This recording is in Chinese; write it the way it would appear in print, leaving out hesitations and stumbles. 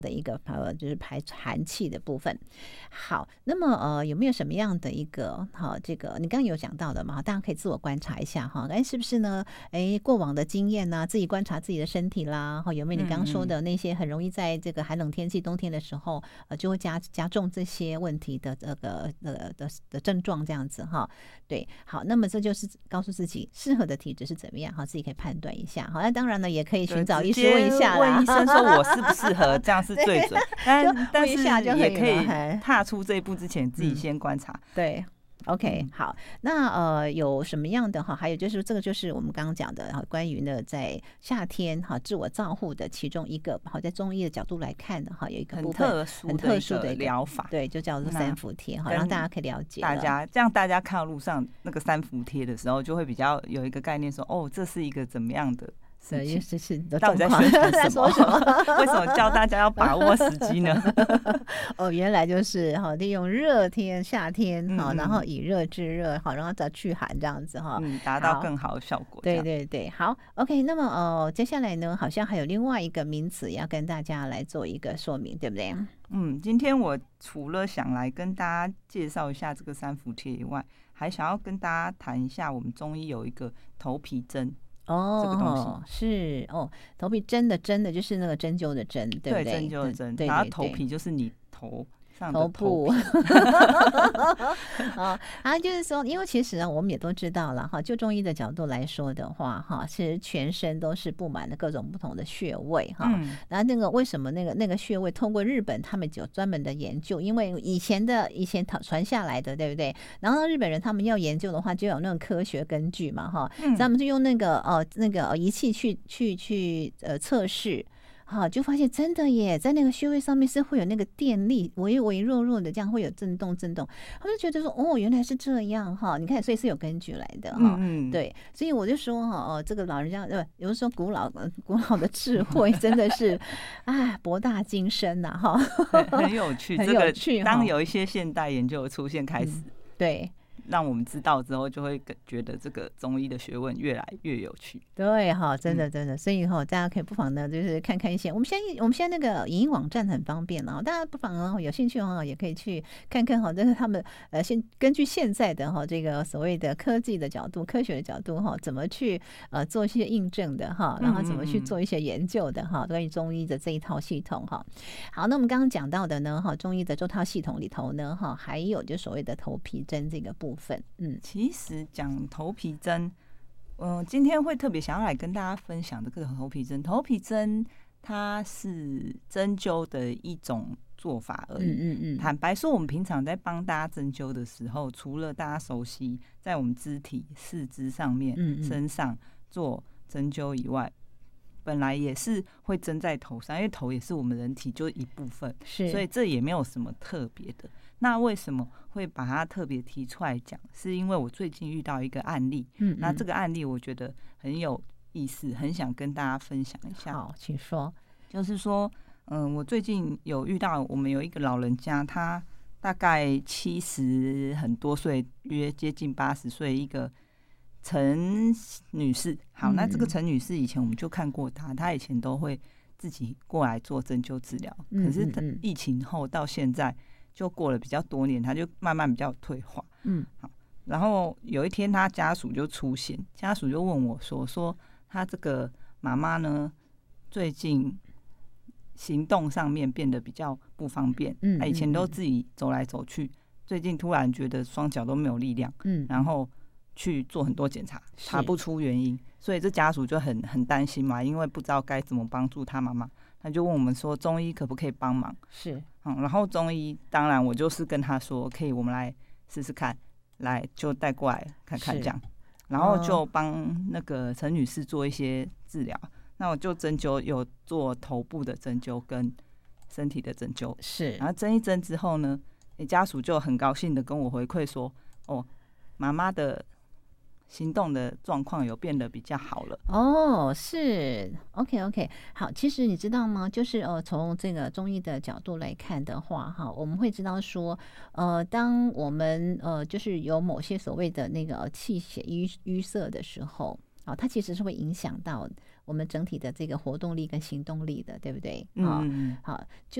的一个就是排寒气的部分。好，那么有没有什么样的一个这个你刚刚有讲到的嘛？大家可以自我观察一下哈，是不是呢？过往的经验啊，自己观察自己的身体啦，有没有你刚刚说的那些很容易在这个寒冷天气、冬天的时候，就会加重这些问题的这个的症状这样子哈。对，好，那么这就是告诉自己适合的体质是怎么样哈，自己可以判断一下。好，那当然呢，也可以寻找医师问一下啦， 问医生说我适不适合，这样是最准。但是也可以踏出这一步之前，自己先观察。 对。OK， 好，那有什么样的还有就是这个就是我们刚刚讲的关于呢在夏天自我照护的其中一个在中医的角度来看的有一个部分很特殊的疗法， 对，就叫做三伏贴让大家可以了解这样大家看到路上那个三伏贴的时候，就会比较有一个概念说，哦，这是一个怎么样的。 是到底在宣传什么？为什么叫大家要把握时机呢？ 原来就是利用热天夏天然后以热制热然后再驱寒这样子达到更好的效果。 对对对，好 OK。那么接下来呢，好像还有另外一个名词要跟大家来做一个说明，对不对？ 今天我除了想来跟大家介绍一下这个三伏贴以外，还想要跟大家谈一下我们中医有一个头皮针。这个东西是头皮针的针的就是那个针灸的针，对不对？ 针灸的针，然后头皮就是你头部就是说，因为其实我们也都知道了就中医的角度来说的话其实全身都是布满了各种不同的穴位然后那个为什么那个穴位通过日本他们有专门的研究，因为以前传下来的，对不对？然后日本人他们要研究的话就有那种科学根据嘛所以他们就用那个仪器去测试。就发现真的耶，在那个穴位上面是会有那个电力，微微弱弱的这样会有震动，他们就觉得说原来是这样你看，所以是有根据来的对，所以我就说这个老人家有的时候古老的智慧真的是博大精深呐很有趣，很有趣。当有一些现代研究出现开始， 对。 让我们知道之后，就会觉得这个中医的学问越来越有趣。 对真的，所以大家可以不妨呢，就是看看一些我们现在那个影音网站很方便大家不妨有兴趣也可以去看看这是他们根据现在的这个所谓的科技的角度、科学的角度怎么去做一些印证的然后怎么去做一些研究的关于中医的这一套系统好，那我们刚刚讲到的呢中医的这套系统里头呢还有就所谓的头皮针这个部分。 其实讲头皮针，今天会特别想要来跟大家分享这个头皮针。头皮针它是针灸的一种做法而已。坦白说，我们平常在帮大家针灸的时候，除了大家熟悉在我们肢体四肢上面、身上做针灸以外，本来也是会针在头上，因为头也是我们人体就一部分，所以这也没有什么特别的。那为什么会把它特别提出来讲？是因为我最近遇到一个案例，那这个案例我觉得很有意思，很想跟大家分享一下。 好，请说。 就是说，我最近有遇到，我们有一个老人家，他大概70很多岁，约接近80岁，一个陈女士。好，那这个陈女士以前我们就看过她以前都会自己过来做针灸治疗，可是疫情后到现在。就过了比较多年，他就慢慢比较退化。好，然后有一天他家属就出现，家属就问我说他这个妈妈呢，最近行动上面变得比较不方便，他以前都自己走来走去，最近突然觉得双脚都没有力量，然后去做很多检查，查不出原因，所以这家属就很担心嘛，因为不知道该怎么帮助他妈妈。他就问我们说，中医可不可以帮忙？ 是， 然后中医当然我就是跟他说，可以，我们来试试看，来就带过来看看这样，然后就帮那个陈女士做一些治疗。那我就针灸，有做头部的针灸跟身体的针灸， 是。 然后针一针之后呢，家属就很高兴的跟我回馈说，妈妈的行动的状况有变得比较好了。 是 OK 好，其实你知道吗？就是从这个中医的角度来看的话我们会知道说当我们就是有某些所谓的那个气血淤塞的时候它其实是会影响到我们整体的这个活动力跟行动力的，对不对？好，